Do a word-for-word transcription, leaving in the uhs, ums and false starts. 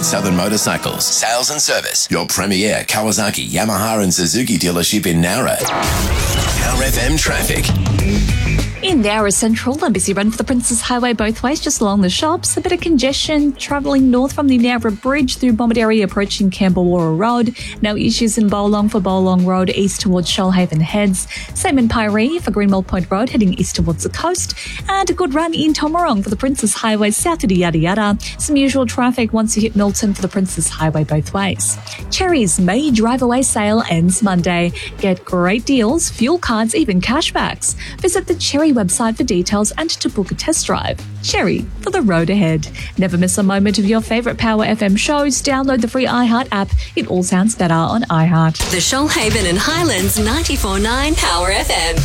Southern Motorcycles, Sales and Service, your premier Kawasaki, Yamaha and Suzuki dealership in Nowra. Power F M traffic. In Nowra Central, a busy run for the Princes Highway both ways, just along the shops. A bit of congestion travelling north from the Nowra Bridge through Bomaderry approaching Camberwara Road. No issues in Bowlong for Bowlong Road east towards Shoalhaven Heads. Same in Piree for Greenwell Point Road heading east towards the coast. And a good run in Tomarong for the Princes Highway south to the Yada Yada. Some usual traffic once you hit Milton for the Princes Highway both ways. Cherry's May Drive Away sale ends Monday. Get great deals, fuel cards, even cashbacks. Visit the Cherry website for details and to book a test drive. Cherry, for the road ahead. Never miss a moment of your favourite Power F M shows. Download the free iHeart app. It all sounds better on iHeart. The Shoalhaven and Highlands ninety-four point nine Power F M.